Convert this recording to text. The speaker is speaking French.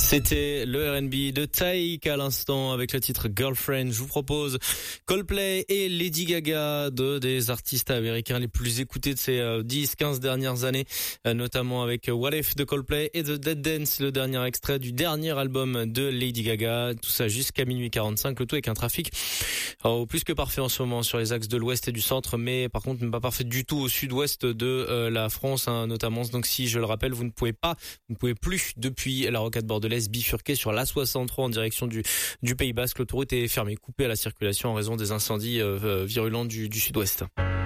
C'était le R&B de Taïk à l'instant avec le titre Girlfriend. Je vous propose Coldplay et Lady Gaga, deux des artistes américains les plus écoutés de ces 10-15 dernières années, notamment avec What If de Coldplay et The Dead Dance, le dernier extrait du dernier album de Lady Gaga. Tout ça jusqu'à minuit 45, le tout avec un trafic plus que parfait en ce moment sur les axes de l'ouest et du centre, mais par contre pas parfait du tout au sud-ouest de la France, notamment. Donc si je le rappelle, vous ne pouvez plus depuis la rocade bordelaise bifurquer sur l'A63 en direction du Pays Basque. L'autoroute est fermée, coupée à la circulation en raison des incendies virulents du sud-ouest.